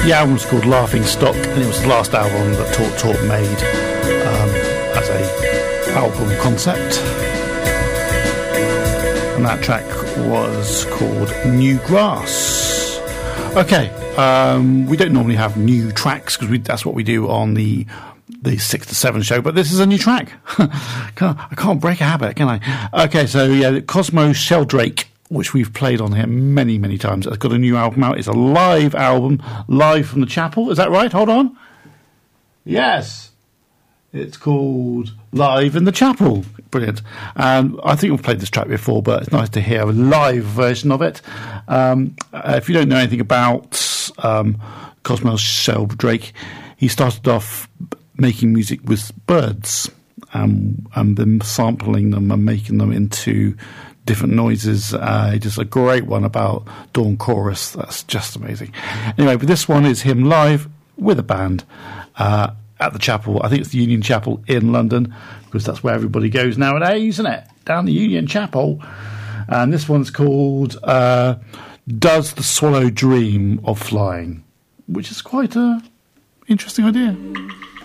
The album was called Laughing Stock, and it was the last album that Talk made as a album concept. And that track was called New Grass. Okay, we don't normally have new tracks because that's what we do on the 6 to 7 show, but this is a new track. I can't break a habit, can I? Okay, so yeah, Cosmo Sheldrake, which we've played on here many, many times. It's got a new album out. It's a live album, live from the chapel. Is that right? Hold on. Yes. It's called Live in the Chapel. Brilliant. And I think we've played this track before, but it's nice to hear a live version of it. If you don't know anything about Cosmo Sheldrake, he started off making music with birds and then sampling them and making them into different noises. Just a great one about Dawn Chorus. That's just amazing. Anyway, but this one is him live with a band at the chapel. I think it's the Union Chapel in London, because that's where everybody goes nowadays, isn't it? Down the Union Chapel. And this one's called Does the Swallow Dream of Flying? Which is quite an interesting idea.